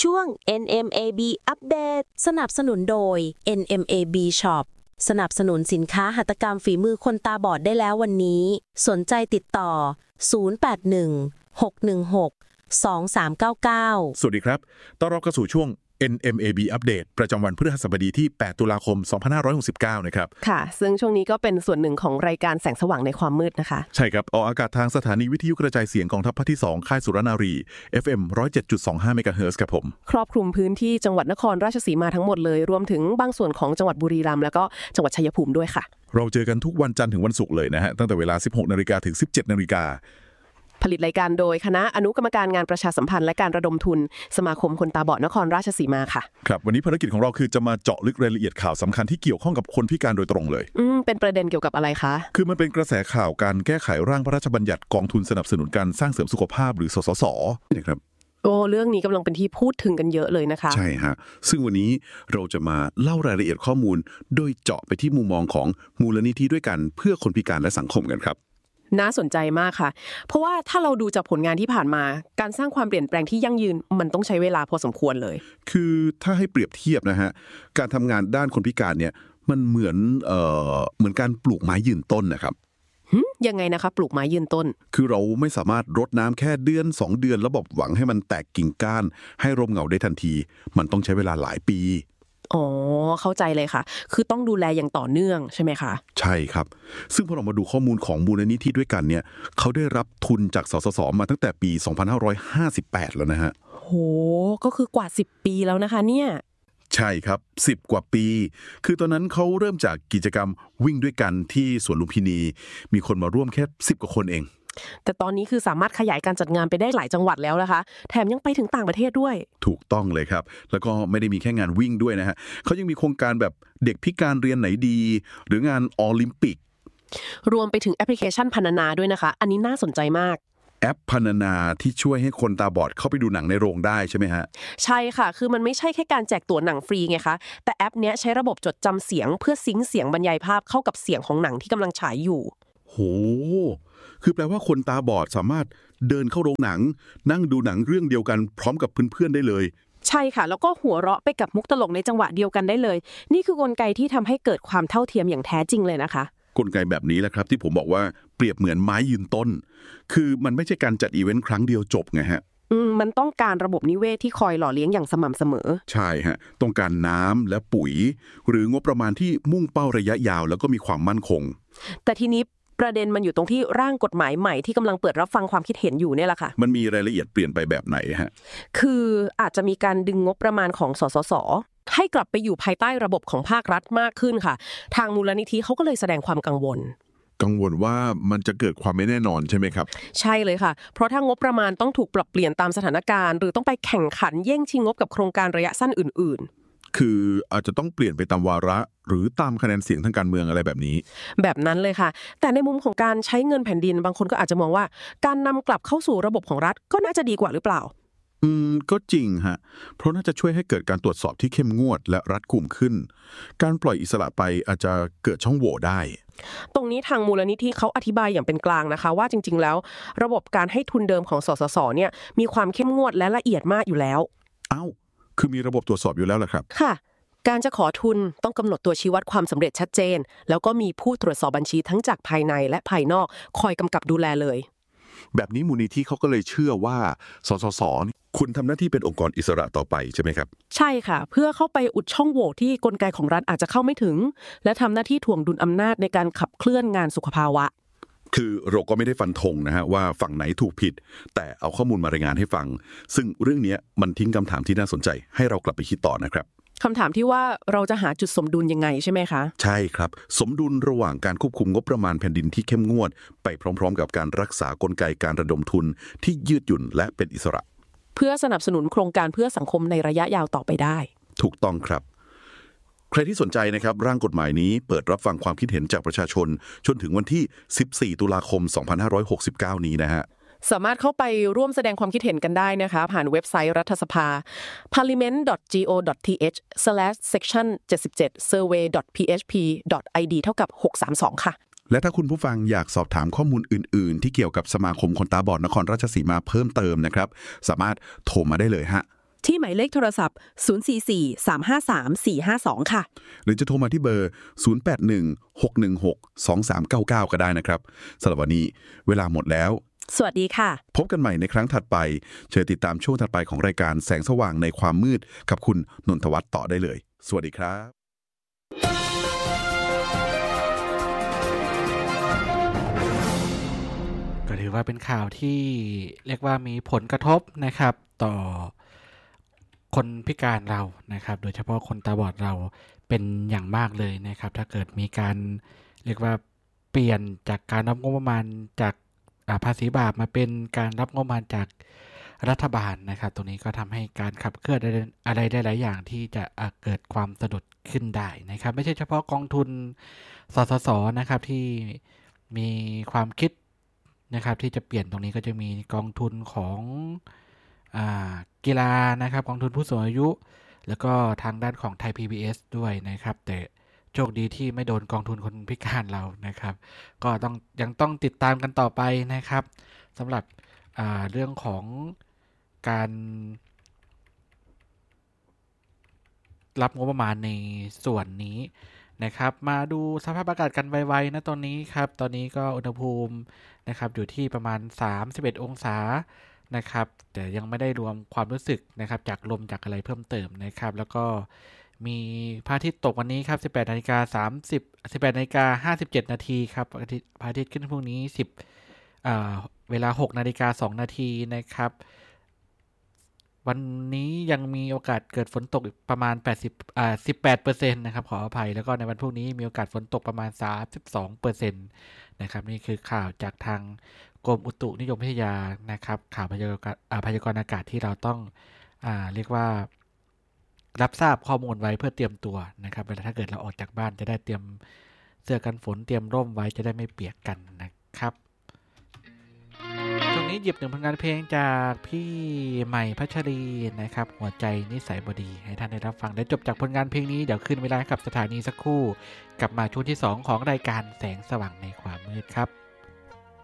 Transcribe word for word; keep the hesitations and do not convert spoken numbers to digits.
ช่วง เอ็น เอ็ม เอ บี อัปเดตสนับสนุนโดย เอ็น เอ็ม เอ บี Shop สนับสนุนสินค้าหัตถกรรมฝีมือคนตาบอดได้แล้ววันนี้สนใจติดต่อศูนย์ แปด หนึ่ง หก หนึ่ง หก สอง สาม เก้า เก้าสวัสดีครับต้อนรับเข้าสู่ช่วง เอ็น เอ็ม เอ บี อัปเดตประจำวันพฤหัสบดีที่แปดตุลาคมสองพันห้าร้อยหกสิบเก้านะครับค่ะซึ่งช่วงนี้ก็เป็นส่วนหนึ่งของรายการแสงสว่างในความมืดนะคะใช่ครับออกอากาศทางสถานีวิทยุกระจายเสียงกองทัพภาคที่สองค่ายสุรนารี เอฟ เอ็ม หนึ่งร้อยเจ็ดจุดสองห้า เมกะเฮิรตซ์ครับผมครอบคลุมพื้นที่จังหวัดนครราชสีมาทั้งหมดเลยรวมถึงบางส่วนของจังหวัดบุรีรัมย์แล้วก็จังหวัดชัยภูมิด้วยค่ะเราเจอกันทุกวันจันทร์ถึงวันศุกร์เลยนะฮะตั้งแต่เวลา สิบหกนาฬิกา ถึง สิบเจ็ดนาฬิกาผลิตรายการโดยคณะอนุกรรมการงานประชาสัมพันธ์และการระดมทุนสมาคมคนตาบอดนครราชสีมาค่ะครับวันนี้ภารกิจของเราคือจะมาเจาะลึกรายละเอียดข่าวสำคัญที่เกี่ยวข้องกับคนพิการโดยตรงเลยอืมเป็นประเด็นเกี่ยวกับอะไรคะคือมันเป็นกระแสข่าวการแก้ไขร่างพระราชบัญญัติกองทุนสนับสนุนการสร้างเสริมสุขภาพหรือสสสนะครับโอ้เรื่องนี้กำลังเป็นที่พูดถึงกันเยอะเลยนะคะใช่ฮะซึ่งวันนี้เราจะมาเล่ารายละเอียดข้อมูลโดยเจาะไปที่มุมมองของมูลนิธิด้วยกันเพื่อคนพิการและสังคมกันครับน่าสนใจมากค่ะเพราะว่าถ้าเราดูจากผลงานที่ผ่านมาการสร้างความเปลี่ยนแปลงที่ยั่งยืนมันต้องใช้เวลาพอสมควรเลยคือถ้าให้เปรียบเทียบนะฮะการทำงานด้านคนพิการเนี่ยมันเหมือนเอ่อเหมือนการปลูกไม้ยืนต้นนะครับยังไงนะคะปลูกไม้ยืนต้นคือเราไม่สามารถรดน้ำแค่เดือนสองเดือนแล้วแบบหวังให้มันแตกกิ่งก้านให้ร่มเงาได้ทันทีมันต้องใช้เวลาหลายปีอ๋อเข้าใจเลยค่ะคือต้องดูแลอย่างต่อเนื่องใช่ไหมคะใช่ครับซึ่งพอเรามาดูข้อมูลของมูลนิธิด้วยกันเนี่ยเขาได้รับทุนจากสสสมาตั้งแต่ปีสองพันห้าร้อยห้าสิบแปดแล้วนะฮะโหก็คือกว่าสิบปีแล้วนะคะเนี่ยใช่ครับสิบกว่าปีคือตอนนั้นเขาเริ่มจากกิจกรรมวิ่งด้วยกันที่สวนลุมพินีมีคนมาร่วมแค่สิบกว่าคนเองแต่ตอนนี้คือสามารถขยายการจัดงานไปได้หลายจังหวัดแล้วนะคะแถมยังไปถึงต่างประเทศด้วยถูกต้องเลยครับแล้วก็ไม่ได้มีแค่งานวิ่งด้วยนะฮะเขายังมีโครงการแบบเด็กพิการเรียนไหนดีหรืองานโอลิมปิกรวมไปถึงแอปพลิเคชันพรรณนาด้วยนะคะอันนี้น่าสนใจมากแอปพรรณนาที่ช่วยให้คนตาบอดเข้าไปดูหนังในโรงได้ใช่ไหมฮะใช่ค่ะคือมันไม่ใช่แค่การแจกตั๋วหนังฟรีไงคะแต่แอปเนี้ยใช้ระบบจดจำเสียงเพื่อซิงค์เสียงบรรยายภาพเข้ากับเสียงของหนังที่กำลังฉายอยู่โหคือแปลว่าคนตาบอดสามารถเดินเข้าโรงหนังนั่งดูหนังเรื่องเดียวกันพร้อมกับเพื่อนๆได้เลยใช่ค่ะแล้วก็หัวเราะไปกับมุกตลกในจังหวะเดียวกันได้เลยนี่คือกลไกที่ทำให้เกิดความเท่าเทียมอย่างแท้จริงเลยนะคะกลไกแบบนี้แหละครับที่ผมบอกว่าเปรียบเหมือนไม้ยืนต้นคือมันไม่ใช่การจัดอีเวนต์ครั้งเดียวจบไงฮะอืมมันต้องการระบบนิเวศที่คอยหล่อเลี้ยงอย่างสม่ำเสมอใช่ฮะต้องการน้ำและปุ๋ยหรืองบประมาณที่มุ่งเป้าระยะยาวแล้วก็มีความมั่นคงแต่ทีนี้ประเด็นมันอยู่ตรงที่ร่างกฎหมายใหม่ที่กำลังเปิดรับฟังความคิดเห็นอยู่เนี่ยแหละค่ะมันมีรายละเอียดเปลี่ยนไปแบบไหนฮะคืออาจจะมีการดึงงบประมาณของสสสให้กลับไปอยู่ภายใต้ระบบของภาครัฐมากขึ้นค่ะทางมูลนิธิเขาก็เลยแสดงความกังวลกังวลว่ามันจะเกิดความไม่แน่นอนใช่ไหมครับใช่เลยค่ะเพราะถ้างบประมาณต้องถูกปรับเปลี่ยนตามสถานการณ์หรือต้องไปแข่งขันแย่งชิงงบกับโครงการระยะสั้นอื่นๆคืออาจจะต้องเปลี่ยนไปตามวาระหรือตามคะแนนเสียงทางการเมืองอะไรแบบนี้แบบนั้นเลยค่ะแต่ในมุมของการใช้เงินแผ่นดินบางคนก็อาจจะมองว่าการนำกลับเข้าสู่ระบบของรัฐก็น่าจะดีกว่าหรือเปล่าอืมก็จริงฮะเพราะน่าจะช่วยให้เกิดการตรวจสอบที่เข้มงวดและรัดกุมขึ้นการปล่อยอิสระไปอาจจะเกิดช่องโหว่ได้ตรงนี้ทางมูลนิธิเขาอธิบายอย่างเป็นกลางนะคะว่าจริงๆแล้วระบบการให้ทุนเดิมของสสสเนี่ยมีความเข้มงวดและละเอียดมากอยู่แล้วอ้าวคือมีระบบตรวจสอบอยู่แล้วเหรอครับค่ะการจะขอทุนต้องกำหนดตัวชี้วัดความสำเร็จชัดเจนแล้วก็มีผู้ตรวจสอบบัญชีทั้งจากภายในและภายนอกคอยกำกับดูแลเลยแบบนี้มูลนิธิเขาก็เลยเชื่อว่าสสสคุณทำหน้าที่เป็นองค์กรอิสระต่อไปใช่ไหมครับใช่ค่ะเพื่อเข้าไปอุดช่องโหว่ที่กลไกของรัฐอาจจะเข้าไม่ถึงและทำหน้าที่ถ่วงดุลอำนาจในการขับเคลื่อนงานสุขภาวะคือเราก็ไม่ได้ฟันธงนะฮะว่าฝั่งไหนถูกผิดแต่เอาข้อมูลมารายงานให้ฟังซึ่งเรื่องนี้มันทิ้งคำถามที่น่าสนใจให้เรากลับไปคิดต่อนะครับคำถามที่ว่าเราจะหาจุดสมดุลยังไงใช่ไหมคะใช่ครับสมดุลระหว่างการควบคุมงบประมาณแผ่นดินที่เข้มงวดไปพร้อมๆกับการรักษากลไกการระดมทุนที่ยืดหยุ่นและเป็นอิสระเพื่อสนับสนุนโครงการเพื่อสังคมในระยะยาวต่อไปได้ถูกต้องครับใครที่สนใจนะครับร่างกฎหมายนี้เปิดรับฟังความคิดเห็นจากประชาชนจนถึงวันที่สิบสี่ตุลาคมสองพันห้าร้อยหกสิบเก้านี้นะฮะสามารถเข้าไปร่วมแสดงความคิดเห็นกันได้นะคะผ่านเว็บไซต์รัฐสภา พาร์ลิเมนต์ ดอท จี โอ ดอท ที เอช สแลช เซกชัน เจ็ดสิบเจ็ด เซอร์เวย์ ดอท พี เอช พี ดอท ไอ ดี เท่ากับหกสามสองค่ะและถ้าคุณผู้ฟังอยากสอบถามข้อมูลอื่นๆที่เกี่ยวกับสมาคมคนตาบอดนครราชสีมาเพิ่มเติมนะครับสามารถโทรมาได้เลยฮะที่หมายเลขโทรศัพท์ ศูนย์ สี่ สี่ สาม ห้า สาม สี่ ห้า สอง ค่ะหรือจะโทรมาที่เบอร์ ศูนย์ แปด หนึ่ง หก หนึ่ง หก สอง สาม เก้า เก้า ก็ได้นะครับสำหรับวันนี้เวลาหมดแล้วสวัสดีค่ะพบกันใหม่ในครั้งถัดไปเชิญติดตามช่วงถัดไปของรายการแสงสว่างในความมืดกับคุณนนทวัฒน์ต่อได้เลย สวัสดีครับก็ถือว่าเป็นข่าวที่เรียกว่ามีผลกระทบนะครับต่อคนพิการเรานะครับโดยเฉพาะคนตาบอดเราเป็นอย่างมากเลยนะครับถ้าเกิดมีการเรียกว่าเปลี่ยนจากการรับงบประมาณจากภาษีบาปมาเป็นการรับงบประมาณจากรัฐบาลนะครับตรงนี้ก็ทำให้การขับเคลื่อนอะไรได้หลายอย่างที่จะเกิดความสะดุดขึ้นได้นะครับไม่ใช่เฉพาะกองทุนสสสนะครับที่มีความคิดนะครับที่จะเปลี่ยนตรงนี้ก็จะมีกองทุนของอ่ากีฬานะครับกองทุนผู้สูงอายุแล้วก็ทางด้านของไทย พี บี เอส ด้วยนะครับแต่โชคดีที่ไม่โดนกองทุนคนพิการเรานะครับก็ต้องยังต้องติดตามกันต่อไปนะครับสำหรับเรื่องของการรับงบประมาณในส่วนนี้นะครับมาดูสภาพอากาศกันไวๆนะตอนนี้ครับตอนนี้ก็อุณหภูมินะครับอยู่ที่ประมาณสามสิบเอ็ดองศานะครับแต่ยังไม่ได้รวมความรู้สึกนะครับจากลมจากอะไรเพิ่มเติมนะครับแล้วก็มีพระอาทิตย์ตกวันนี้ครับ สิบแปดนาฬิกาสามสิบ สิบแปดนาฬิกาห้าสิบเจ็ดนาทีครับพระอาทิตย์ขึ้นพรุ่งนี้สิบอ่าเวลา หกนาฬิกาสองนาทีนะครับวันนี้ยังมีโอกาสเกิดฝนตกประมาณแปดสิบอ่า สิบแปดเปอร์เซ็นต์ นะครับขออภัยแล้วก็ในวันพรุ่งนี้มีโอกาสฝนตกประมาณ สามสิบสองเปอร์เซ็นต์ นะครับนี่คือข่าวจากทางกรมอุตุนิยมวิทยานะครับข่าวพยากรณ์อ่าพยากรณ์อากาศที่เราต้องอ่าเรียกว่ารับทราบข้อมูลไว้เพื่อเตรียมตัวนะครับเวลาถ้าเกิดเราออกจากบ้านจะได้เตรียมเสื้อกันฝนเตรียมร่มไว้จะได้ไม่เปียกกันนะครับตรงนี้หยิบหนึ่งผลงานเพลงจากพี่ใหม่พัชรีนะครับหัวใจนิสัยบดีให้ท่านได้รับฟังและจบจากผลงานเพลงนี้เดี๋ยวขึ้นเวลากับสถานีสักครู่กลับมาช่วงที่สองของรายการแสงสว่างในความมืดครับ